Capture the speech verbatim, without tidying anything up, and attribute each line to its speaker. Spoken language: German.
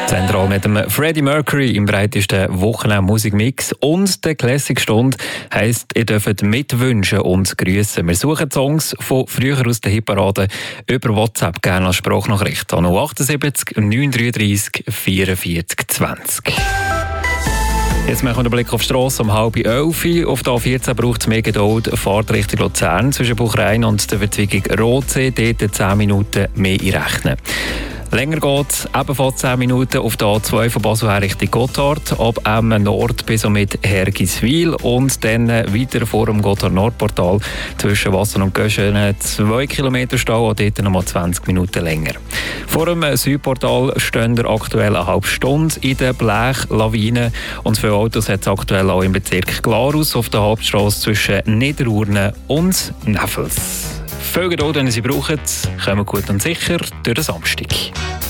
Speaker 1: Zentral mit dem Freddie Mercury im breitesten Wochenend-Musikmix. Und der Classic-Stunde heisst, ihr dürft mitwünschen und grüssen. Wir suchen Songs von früher aus der Hitparade über WhatsApp, gerne als Sprachnachricht an null achtundsiebzig neun dreiunddreißig vierundvierzig zwanzig. Jetzt machen wir den Blick auf die Strasse um halb elf. Auf der A vierzehn braucht es mehr Geduld. Fahrt Richtung Luzern zwischen Buchrein und der Verzweigung Rotsee. Dort zehn Minuten mehr einrechnen. Länger geht es, ebenfalls zehn Minuten auf der A zwei von Basel her Richtung Gotthard, ab Emmen Nord bis mit Hergiswil und dann weiter vor dem Gotthard-Nordportal zwischen Wasser und Göschen zwei Kilometer Stau, und dort nochmal zwanzig Minuten länger. Vor dem Südportal stehen wir aktuell eine halbe Stunde in der Blechlawine, und für Autos hat es aktuell auch im Bezirk Glarus auf der Hauptstrasse zwischen Niederurne und Neffels. Viel Geduld, wenn ihr sie braucht, kommen gut und sicher durch den Samstag.